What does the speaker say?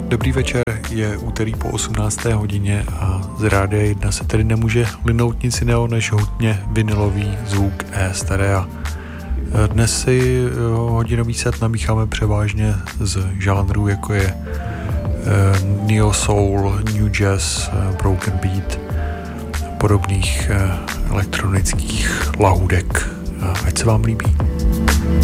Dobrý večer, je úterý po 18. hodině a z Rádia 1 se tedy nemůže linout nic jiného než hutně vinylový zvuk stereo. Dnes si hodinový set namícháme převážně z žánrů, jako je neo soul, new jazz, broken beat, podobných elektronických lahůdek. Ať se vám líbí.